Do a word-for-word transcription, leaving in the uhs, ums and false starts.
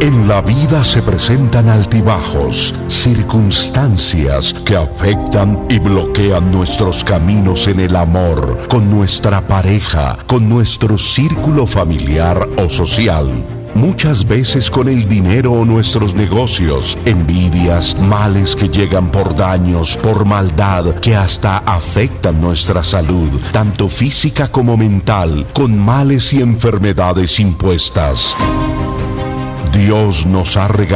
En la vida se presentan altibajos, circunstancias que afectan y bloquean nuestros caminos en el amor, con nuestra pareja, con nuestro círculo familiar o social. Muchas veces con el dinero o nuestros negocios, envidias, males que llegan por daños, por maldad, que hasta afectan nuestra salud, tanto física como mental, con males y enfermedades impuestas. Dios nos ha regalado